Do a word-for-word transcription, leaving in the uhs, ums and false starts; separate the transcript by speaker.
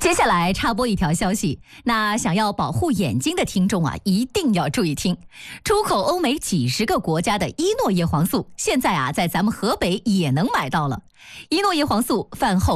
Speaker 1: 接下来插播一条消息，那想要保护眼睛的听众啊，一定要注意听。出口欧美几十个国家的伊诺叶黄素，现在啊，在咱们河北也能买到了。伊诺叶黄素饭后